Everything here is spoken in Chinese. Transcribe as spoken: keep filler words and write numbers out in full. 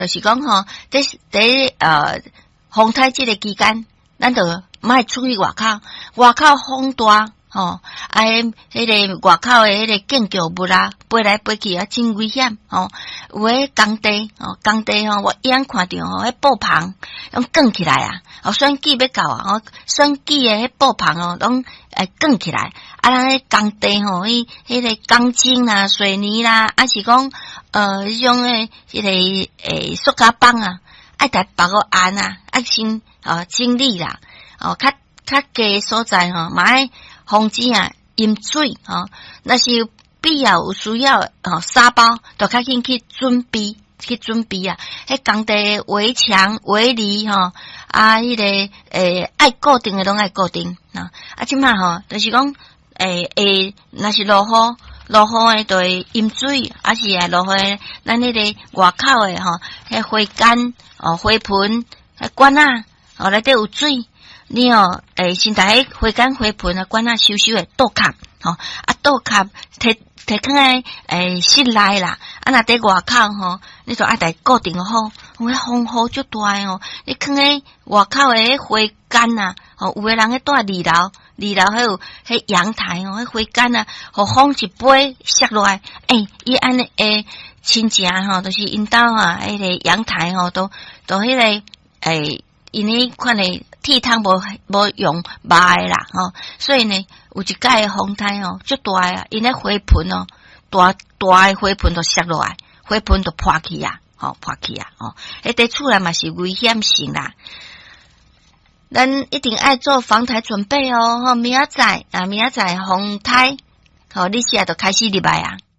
就是讲吼，在在呃风台这个期间，咱就莫出去外口，外口风大。吼，啊，迄、那个外口诶，迄个建筑物啦，飞来飞去啊，真危险。吼，有诶工地，吼，工地吼，我眼看着吼，迄布棚拢卷起来啊，哦，选举要到啊，吼，选举诶，迄布棚哦，拢诶卷起来。啊，咱迄工地吼，迄迄个钢筋啦、水泥啦，啊是讲呃，迄种诶，迄个诶，塑胶板啊，爱来包个安啊，爱先哦清理啦，哦，较较低所在吼，嘛爱。防止啊淹水吼，若是有必要有需要吼沙包，就较紧去准备去准备啊。迄工地围墙围篱吼，啊，迄、那个诶爱固定诶拢爱固定啊。啊，即摆吼，就是讲诶诶，若是落雨落雨诶，就会淹水，啊是啊落雨，咱迄个外口诶吼，迄花干哦花盆迄管啊，哦内底有水。你哦，诶，先在迄花干花盆啊，管啊收收诶倒壳，吼、哦，啊倒壳摕摕放喺诶室内啦，啊若伫外口吼，你就爱来固定好，迄风雨足大诶哦，你放喺外口诶花干啊，吼、哦，有诶人喺住二楼，二楼还有迄阳台哦，迄花干啊，互风一飞摔落来，诶，伊安尼诶亲戚吼，就是因兜啊，迄个阳台吼，都都迄个诶。因为款诶铁桶无无用卖啦吼，所以呢有一届诶风台吼足大啊，因咧花盆哦大大诶花盆都摔落来，花盆都破去啊，吼破去啊，吼，迄伫厝内嘛是危险性啦。咱一定爱做防台准备哦，吼，明仔载啊，明仔载风台，吼，你现在就开始入来啊。